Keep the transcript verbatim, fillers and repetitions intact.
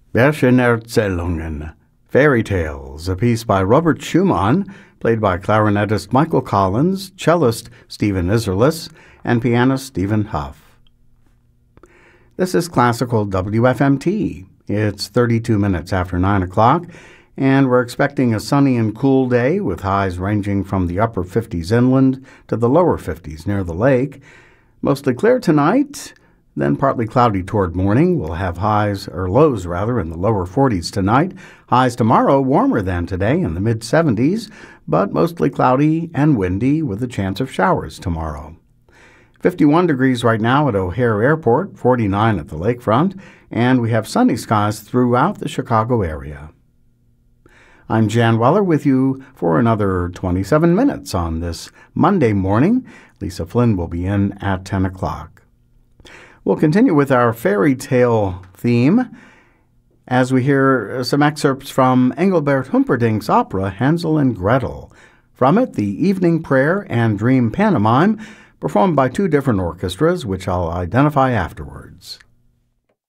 Märchenerzählungen, Fairy Tales, a piece by Robert Schumann, played by clarinetist Michael Collins, cellist Stephen Isserlis, and pianist Stephen Huff. This is Classical W F M T. It's thirty-two minutes after nine o'clock, and we're expecting a sunny and cool day with highs ranging from the upper fifties inland to the lower fifties near the lake. Mostly clear tonight, then partly cloudy toward morning. We'll have highs, or lows rather, in the lower forties tonight. Highs tomorrow warmer than today in the mid seventies, but mostly cloudy and windy with a chance of showers tomorrow. fifty-one degrees right now at O'Hare Airport, forty-nine at the lakefront, and we have sunny skies throughout the Chicago area. I'm Jan Weller with you for another twenty-seven minutes on this Monday morning. Lisa Flynn will be in at ten o'clock. We'll continue with our fairy tale theme as we hear some excerpts from Engelbert Humperdinck's opera Hansel and Gretel. From it, the Evening Prayer and Dream Pantomime, performed by two different orchestras, which I'll identify afterwards.